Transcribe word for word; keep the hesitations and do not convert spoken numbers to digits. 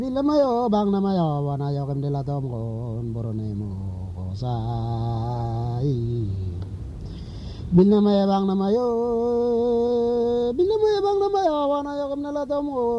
Bilamayo bang namayo wana yo kem de la tom kon boronemo sai. Bilamayo bang namayo Bilamayo bang namayo wana yo kem de la tom kon